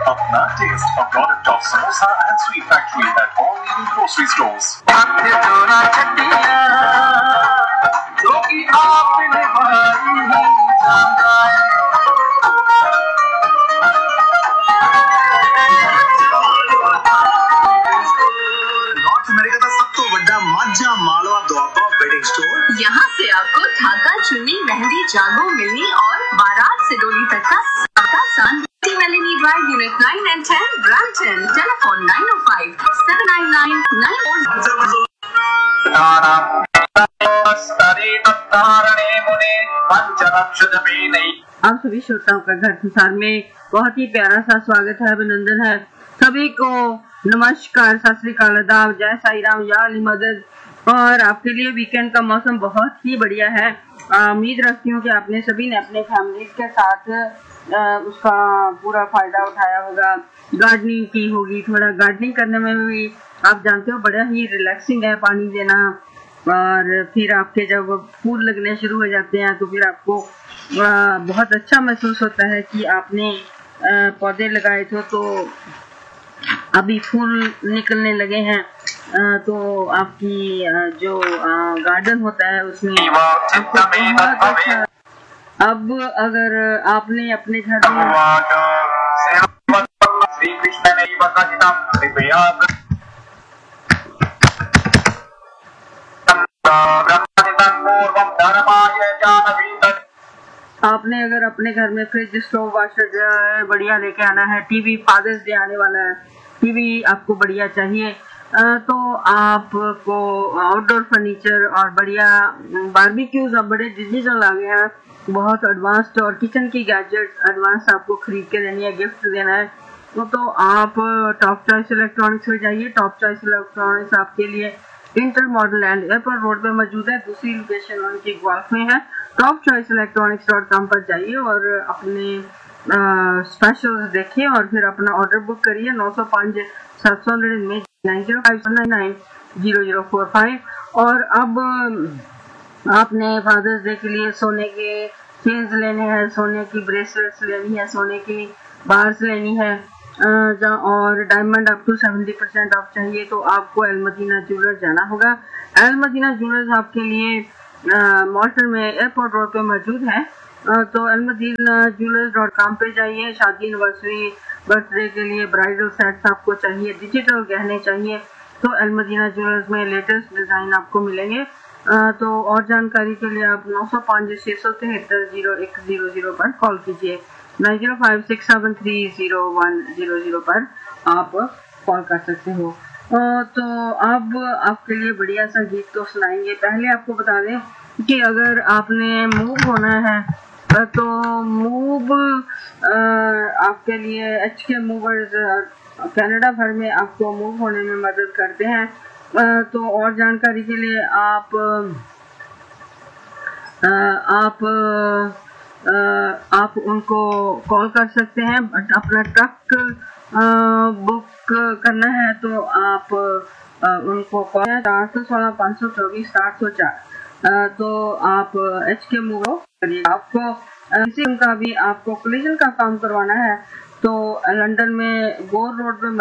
अपना test, a product of Samosa and Sweet Factory at all leading grocery stores. North America का सब तो बड़ा माजा मालवा दुआबा वेडिंग स्टोर। यहाँ से आपको धागा, चुन्नी, मेहंदी, जागो, मिलनी और बारात से डोली तक का शानदार मेलिनी drive unit 9 and 10 Brampton. Telephone 905-799-9400। आप सभी श्रोताओं का घर संसार में बहुत ही प्यारा सा स्वागत है, अभिनंदन है। सभी को नमस्कार, सत श्री अकाल, आदाब, जय साई राम, या अली मदद। और आपके लिए वीकेंड का मौसम बहुत ही बढ़िया है। उम्मीद रखती हूँ कि आपने सभी ने अपने फैमिली के साथ उसका पूरा फायदा उठाया होगा। गार्डनिंग की होगी, थोड़ा गार्डनिंग करने में भी आप जानते हो बड़ा ही रिलैक्सिंग है पानी देना। और फिर आपके जब फूल लगने शुरू हो जाते हैं तो फिर आपको बहुत अच्छा महसूस होता है कि आपने पौधे लगाए थे तो अभी फूल निकलने लगे हैं। तो आपकी जो गार्डन होता है उसमें आपको बहुत अच्छा। अब अगर आपने अपने घर में अपने घर में फ्रिज, स्टोव, वाशर बढ़िया लेके आना है, टीवी, फादर्स डे आने वाला है, टीवी आपको बढ़िया चाहिए, तो आपको आउटडोर फर्नीचर और बढ़िया बारबेक्यूज अब बड़े डिजिटल आ गए हैं, बहुत एडवांस्ड, और किचन की गैजेट एडवांस आपको खरीद के देनी है, गिफ्ट देना है, तो आप टॉप चॉइस इलेक्ट्रॉनिक्स में जाइए। टॉप चॉइस इलेक्ट्रॉनिक्स आपके लिए inter model and airport road पे मौजूद है। दूसरी लोकेशन उनकी ग्वाल्फ में है। topchoiceilectronics.com पर जाइए और अपने स्पेशल्स देखिए और फिर अपना ऑर्डर बुक करिए। 905-799-0045। और अब आपने फादर्स डे के लिए सोने के चेन्स लेने हैं, सोने की ब्रेसलेट्स लेनी है, सोने की बार्स लेनी है, और डायमंड अप टू 70% ऑफ चाहिए तो आपको अल मदीना ज्वेलर्स जाना होगा। अल मदीना ज्वेलर्स आपके लिए मॉल्टन में एयरपोर्ट रोड पे मौजूद है। तो अल मदीना ज्वेलर्स.com पे जाइए। शादी, एनिवर्सरी, बर्थडे के लिए ब्राइडल सेट्स आपको चाहिए, डिजिटल गहने चाहिए तो अल मदीना ज्वेलर्स में लेटेस्ट डिजाइन आपको मिलेंगे। तो और जानकारी के लिए आप 905-673-0100 पर कॉल कीजिए। 9056730100 पर आप कॉल कर सकते हो। तो अब आपके लिए बढ़िया सा गीत तो सुनाएंगे। पहले आपको बता दें कि अगर आपने मूव होना है तो मूव आपके लिए HK मूवर्स कनाडा भर में आपको मूव होने में मदद करते हैं। तो और जानकारी के लिए आप उनको कॉल कर सकते हैं। अपना ट्रक बुक करना है तो आप उनको कॉल 416-524-704। तो आप HK मूव करिए। आपको उनका भी आपको कोलिजन का काम करवाना है तो लंदन में गोर रोड पे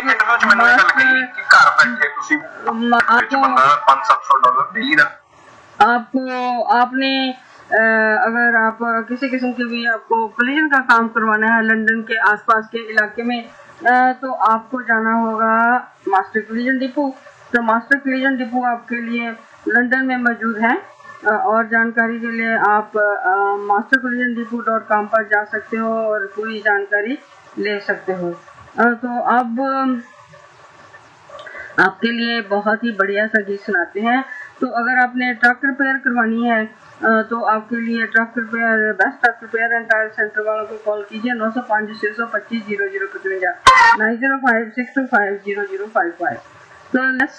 आपने अगर आप किसी किस्म के भी आपको कोलिजन का काम करवाना है लंदन के आसपास के इलाके में तो आपको जाना होगा मास्टर कोलिजन डिपो। तो मास्टर कोलिजन डिपो आपके लिए लंदन में मौजूद है। और जानकारी के लिए आप mastercollisionDepot.com पर जा सकते हो और पूरी जानकारी ले सकते हो। तो अब आपके लिए बहुत ही बढ़िया सा गीत सुनाते हैं। तो अगर आपने ट्रक रिपेयर करवानी है तो आपके लिए truck repair, best truck repair and tyre centre वालों को कॉल कीजिए। 905-625-0055 905-625-0055। So let's